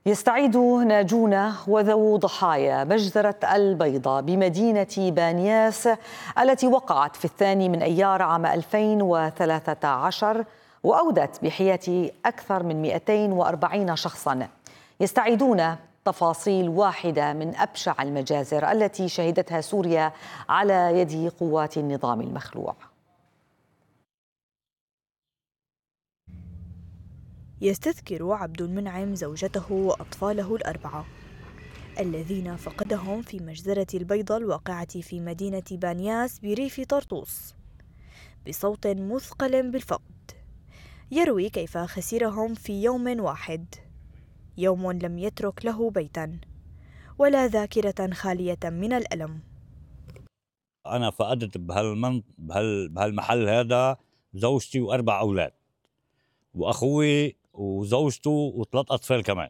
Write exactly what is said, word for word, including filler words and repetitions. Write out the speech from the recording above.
يستعيد ناجون وذو ضحايا مجزرة البيضاء بمدينة بانياس التي وقعت في الثاني من أيار عام ألفين وثلاثة عشر وأودت بحياة أكثر من مئتين وأربعين شخصاً. يستعيدون تفاصيل واحدة من أبشع المجازر التي شهدتها سوريا على يد قوات النظام المخلوع. يستذكر عبد المنعم زوجته وأطفاله الأربعة الذين فقدهم في مجزرة البيضاء الواقعة في مدينة بانياس بريف طرطوس بصوت مثقل بالفقد، يروي كيف خسرهم في يوم واحد، يوم لم يترك له بيتا ولا ذاكرة خالية من الألم. أنا فقدت بهالمن... بهال... بهالمحل هذا زوجتي وأربع أولاد وأخوي وزوجته وثلاث أطفال كمان.